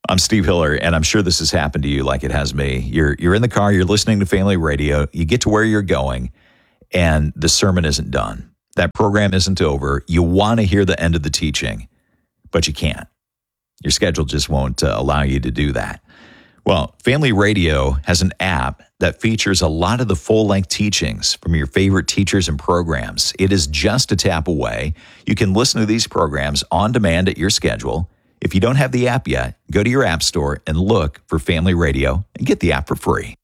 I'm Steve Hiller, and I'm sure this has happened to you like it has me. You're in the car, you're listening to family radio, you get to where you're going, and the sermon isn't done. That program isn't over. You want to hear the end of the teaching, but you can't. Your schedule just won't allow you to do that. Well, Family Radio has an app that features a lot of the full-length teachings from your favorite teachers and programs. It is just a tap away. You can listen to these programs on demand at your schedule. If you don't have the app yet, go to your app store and look for Family Radio and get the app for free.